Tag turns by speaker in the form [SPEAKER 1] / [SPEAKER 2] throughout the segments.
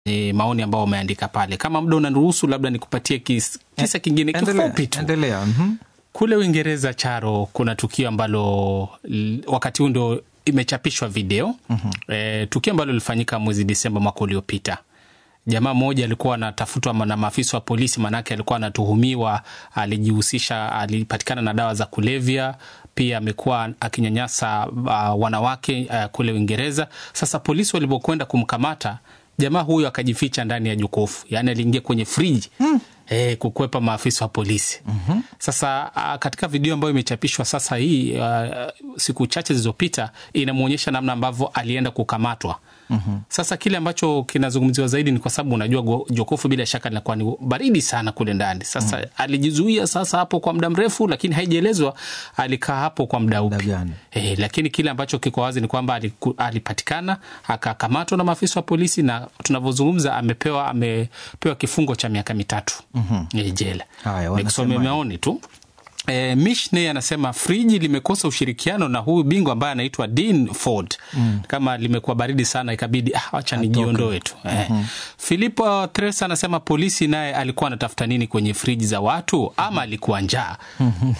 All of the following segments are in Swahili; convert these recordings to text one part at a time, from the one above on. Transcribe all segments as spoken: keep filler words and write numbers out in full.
[SPEAKER 1] E, maoni ambao umeandika pale. Kama muda unaruhusu, labda nikupatie kis, kisa kingine kifupi tu.
[SPEAKER 2] Endelea. Mhm.
[SPEAKER 1] Kule Uingereza, Charo, kuna tukio ambalo wakati huu ndo imechapishwa video. Mm-hmm. E, tukio ambalo lilifanyika mwezi Disemba mwaka uliopita. Jamaa mmoja alikuwa anatafutwa na maafisa wa polisi, manake alikuwa anatuhumiwa alijihusisha, alipatikana na dawa za kulevya, pia amekuwa akinyanyasa uh, wanawake uh, kule Uingereza. Sasa polisi walipokwenda kumkamata, jamaa huyo akajificha ndani ya jokofu. Yaani aliingia kwenye friji. Mm. Eh, kukwepa maafisa wa polisi. Mm-hmm. Sasa uh, katika video ambayo imechapishwa sasa hii uh, siku chache zilizopita, inamuonyesha namna ambavyo alienda kukamatwa. Mm-hmm. Sasa kile ambacho kinazungumziwa zaidi ni kwa sababu unajua jokofu bila shaka linakuwa ni baridi sana kule ndani. Sasa mm-hmm. alijizuia sasa hapo kwa muda mrefu, lakini haijaelezwa alikaa hapo kwa muda upi. Eh, lakini kile ambacho kiko wazi ni kwamba alipatikana, akakamatwa na maafisa wa polisi, na tunavyozungumza amepewa amepewa kifungo cha miaka mitatu. Mm-hmm. E, jela. Nikusome maoni tu. E, Mishney anasema friji limekosa ushirikiano na huyu bingwa ambaye anaitwa Dean Ford. Mm. Kama limekuwa baridi sana ikabidi ah, acha nijiondoe tu. Mm-hmm. E, Filipo Teresa anasema polisi naye alikuwa anatafuta nini kwenye friji za watu, ama alikuwa njaa. Mm-hmm.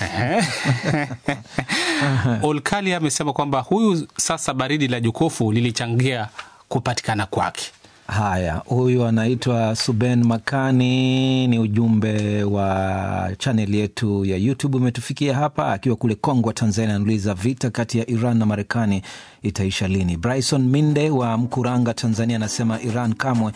[SPEAKER 1] Olkali amesema kwamba huyu sasa baridi la jokofu lilichangia kupatikana kwake.
[SPEAKER 2] Haya, huyu anaitwa Suben Makani, ni ujumbe wa channel yetu ya YouTube umetufikia hapa, akiwa kule Kongo, Tanzania. Anauliza vita kati ya Iran na Marekani itaisha lini? Bryson Minde wa Mkuranga, Tanzania, anasema Iran kamwe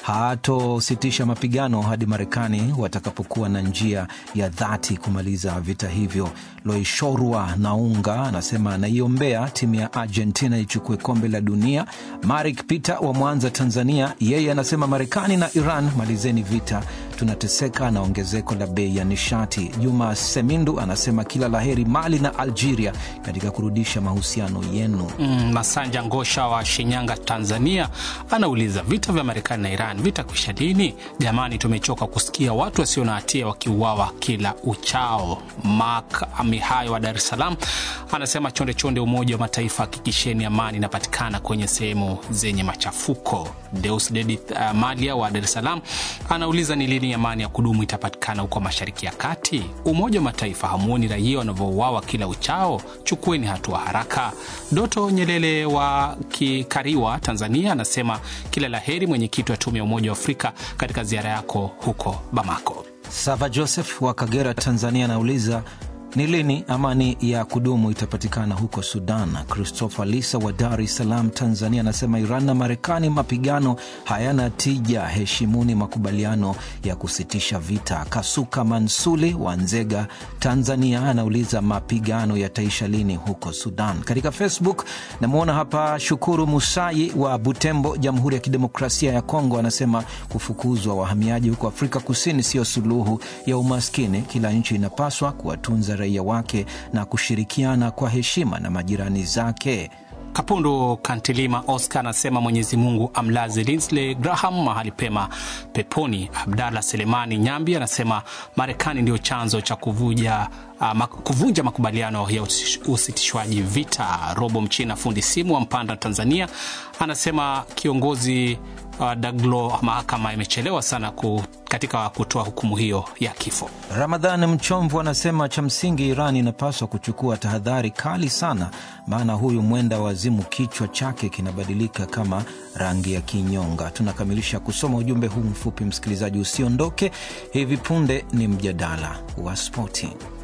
[SPEAKER 2] hatositisha mapigano hadi Marekani watakapokuwa na njia ya dhati kumaliza vita hivyo. Loishorwa Naunga anasema anaiombea timu ya Argentina ichukue kombe la dunia. Marik Peter wa Mwanza, Tanzania, yeye anasema Marekani na Iran malizeni vita, tunateseka na ongezeko la bei ya nishati. Juma Semindu anasema kila laheri Mali na Algeria katika kurudisha mahusiano yenu.
[SPEAKER 1] Mm, Masanja Ngosha wa Shinyanga, Tanzania, anauliza vita vya Marekani na Iran vita kwisha lini? Jamani, tumechoka kusikia watu wasio na hatia wakiuawa kila uchao. Mark Amihayo wa Dar es Salaam anasema chonde chonde Umoja wa Mataifa, hakikisheni amani inapatikana kwenye sehemu zenye machafuko. Deus Dedith uh, Malia wa Dar es Salaam anauliza ni lini amani ya kudumu itapatikana huko Mashariki ya Kati? Umoja wa Mataifa hamuoni raia wanavyouawa kila uchao? Chukueni hatua haraka. Doto Nyelele wa Kikariwa, Tanzania, anasema kila laheri mwenyekiti wa tume ya Umoja wa Afrika katika ziara yako huko Bamako.
[SPEAKER 2] Sava Joseph wa Kagera, Tanzania, anauliza ni lini amani ya kudumu itapatikana huko Sudan? Christopher Lisa wa Dar es Salaam, Tanzania, anasema Iran na Marekani mapigano hayana tija, heshimuni makubaliano ya kusitisha vita. Kasuka Mansuli wa Nzega, Tanzania, anauliza mapigano yataisha lini huko Sudan? Katika Facebook namuona hapa Shukuru Musai wa Butembo, Jamhuri ya Kidemokrasia ya Kongo, anasema kufukuzwa wahamiaji huko Afrika Kusini sio suluhu ya umaskini, kila nchi inapaswa kuwatunza raia wake na kushirikiana kwa heshima na majirani zake.
[SPEAKER 1] Kapundo Kantilima Oscar anasema Mwenyezi Mungu amlaze Lindsey Graham mahali pema peponi. Abdalla Selemani Nyambi anasema Marekani ndio chanzo cha kuvuja uh, kuvunja makubaliano ya usitishwaji vita. Robo Mchina fundi simu wa Mpanda, Tanzania, anasema kiongozi uh, Daglo mahakama imechelewa sana ku, katika kutoa hukumu hiyo ya kifo.
[SPEAKER 2] Ramadhan Mchomvu anasema cha msingi Iran inapaswa kuchukua tahadhari kali sana, maana huyu mwenda wazimu kichwa chake kinabadilika kama rangi ya kinyonga. Tunakamilisha kusoma ujumbe huu mfupi, msikilizaji, usiondoke, hivi punde ni mjadala wa spoti.